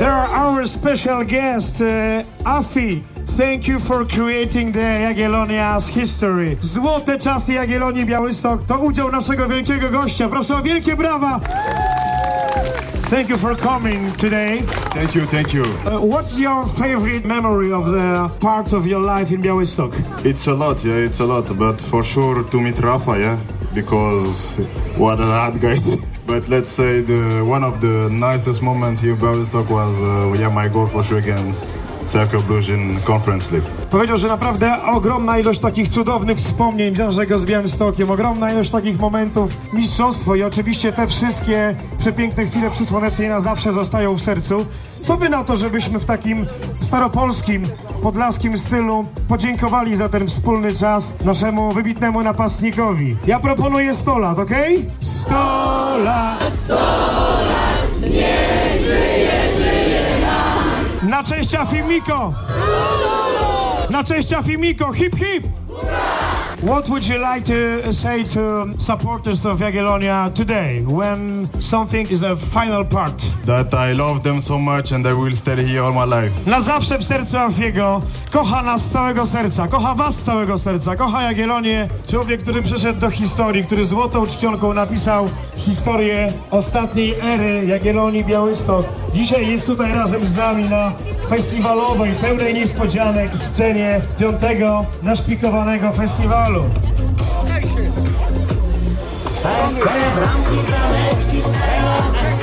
There are our special guest, Afi. Thank you for creating the Jagiellonia's history. Złote czasy Jagiellonii Białystok to udział naszego wielkiego gościa. Proszę o wielkie brawa. Thank you for coming today. Thank you. What's your favorite memory of the part of your life in Białystok? It's a lot, but for sure to meet Rafa, because what a hard guy. But let's say one of the nicest moments here in Białystok was my goal for sure against Cercle Bruges in Conference League. Powiedział, że naprawdę ogromna ilość takich cudownych wspomnień wiąże go z Białymstokiem, ogromna ilość takich momentów, mistrzostwo i oczywiście te wszystkie przepiękne chwile przy Słonecznej na zawsze zostają w sercu. Co by na to, żebyśmy w takim staropolskim, podlaskim stylu podziękowali za ten wspólny czas naszemu wybitnemu napastnikowi. Ja proponuję 100 lat, okej? 100 lat! 100 lat! Niech żyje nam! Na cześć Afimiko! Na cześć Afimiko! Hip hip! What would you like to say to supporters of Jagiellonia today when something is a final part? That I love them so much and I will stay here all my life. Na zawsze w sercu Afiego. Kocha nas z całego serca, kocha was z całego serca, kocha Jagiellonię. Człowiek, który przeszedł do historii, który złotą czcionką napisał historię ostatniej ery Jagiellonii Białystok. Dzisiaj jest tutaj razem z nami na festiwalowej, pełnej niespodzianek scenie 5. naszpikowanego festiwalu. Przez te bramki, brameczki strzelane,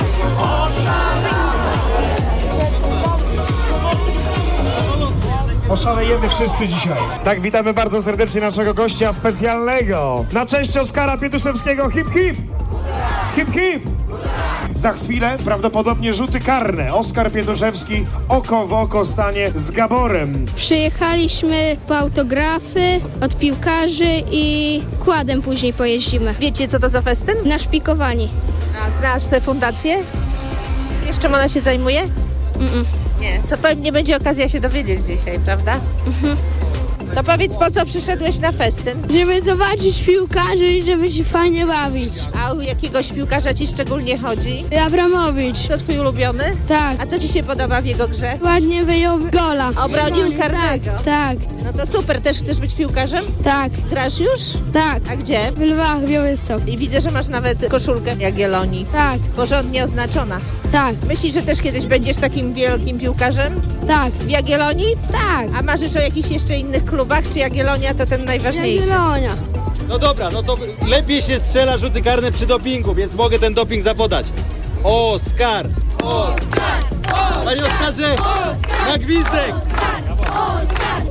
oszalejemy wszyscy dzisiaj. Tak, witamy bardzo serdecznie naszego gościa specjalnego. Na cześć Oskara Pietuszewskiego, hip hip! Hip hip! Za chwilę prawdopodobnie rzuty karne. Oskar Pietuszewski oko w oko stanie z Gaborem. Przyjechaliśmy po autografy od piłkarzy i quadem później pojeździmy. Wiecie, co to za festyn? Naszpikowani. A znasz tę fundację? Wiesz, czym ona się zajmuje? Nie. To pewnie będzie okazja się dowiedzieć dzisiaj, prawda? To powiedz, po co przyszedłeś na festyn? Żeby zobaczyć piłkarzy i żeby się fajnie bawić. A u jakiegoś piłkarza ci szczególnie chodzi? Abramowicz. To twój ulubiony? Tak. A co ci się podoba w jego grze? Ładnie wyjął gola. Obronił karnego? Tak. No to super, też chcesz być piłkarzem? Tak. Grasz już? Tak. A gdzie? W Lwach, Białystok. I widzę, że masz nawet koszulkę Jagiellonii. Tak. Porządnie oznaczona. Tak. Myślisz, że też kiedyś będziesz takim wielkim piłkarzem? Tak. W Jagiellonii? Tak. A marzysz o jakichś jeszcze innych klubach, czy Jagiellonia to ten najważniejszy? Jagiellonia. No dobra, no to lepiej się strzela rzuty karne przy dopingu, więc mogę ten doping zapodać. Oskar! Oskar! Oskar! Panie Oskarze! Oskar! Na gwizdek! Oskar!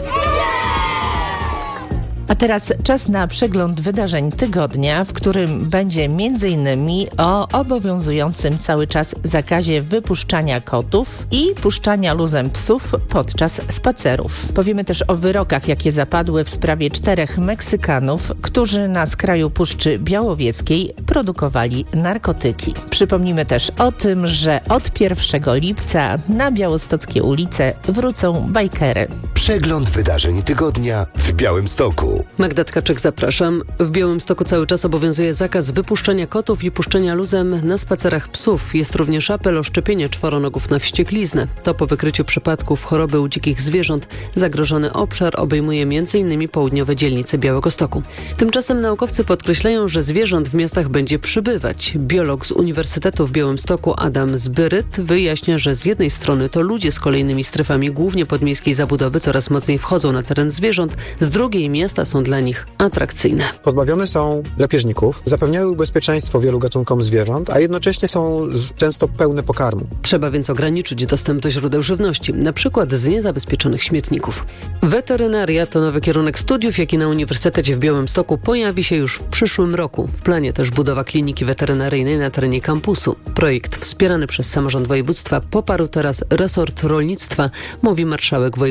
A teraz czas na przegląd wydarzeń tygodnia, w którym będzie m.in. o obowiązującym cały czas zakazie wypuszczania kotów i puszczania luzem psów podczas spacerów. Powiemy też o wyrokach, jakie zapadły w sprawie 4 Meksykanów, którzy na skraju Puszczy Białowieskiej produkowali narkotyki. Przypomnimy też o tym, że od 1 lipca na białostockie ulice wrócą bajkery. Przegląd wydarzeń tygodnia w Białymstoku. Magda Tkaczyk, zapraszam. W Białymstoku cały czas obowiązuje zakaz wypuszczania kotów i puszczenia luzem na spacerach psów. Jest również apel o szczepienie czworonogów na wściekliznę. To po wykryciu przypadków choroby u dzikich zwierząt. Zagrożony obszar obejmuje m.in. południowe dzielnice Białegostoku. Tymczasem naukowcy podkreślają, że zwierząt w miastach będzie przybywać. Biolog z Uniwersytetu w Białymstoku Adam Zbyryt wyjaśnia, że z jednej strony to ludzie z kolejnymi strefami głównie podmiejskiej zabudowy coraz mocniej wchodzą na teren zwierząt, z drugiej miasta są dla nich atrakcyjne. Pozbawione są drapieżników, zapewniają bezpieczeństwo wielu gatunkom zwierząt, a jednocześnie są często pełne pokarmu. Trzeba więc ograniczyć dostęp do źródeł żywności, na przykład z niezabezpieczonych śmietników. Weterynaria to nowy kierunek studiów, jaki na Uniwersytecie w Białymstoku pojawi się już w przyszłym roku. W planie też budowa kliniki weterynaryjnej na terenie kampusu. Projekt wspierany przez samorząd województwa poparł teraz resort rolnictwa, mówi marszałek województwa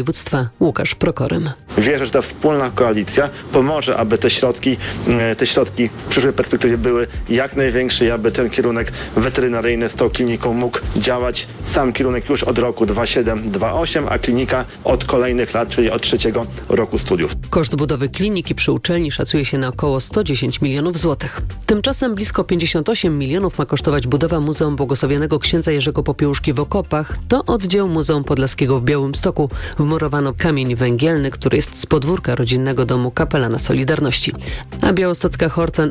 Miasta Łukasz Prokorym. Wierzę, że ta wspólna koalicja pomoże, aby te środki w przyszłej perspektywie były jak największe i aby ten kierunek weterynaryjny z tą kliniką mógł działać. Sam kierunek już od roku 27-28, a klinika od kolejnych lat, czyli od 3. roku studiów. Koszt budowy kliniki przy uczelni szacuje się na około 110 milionów złotych. Tymczasem blisko 58 milionów ma kosztować budowa Muzeum Błogosławionego Księdza Jerzego Popiełuszki w Okopach. To oddział Muzeum Podlaskiego w Białymstoku. Wmurowano kamień węgielny, który jest z podwórka rodzinnego domu kapelana Solidarności. A białostocka Horten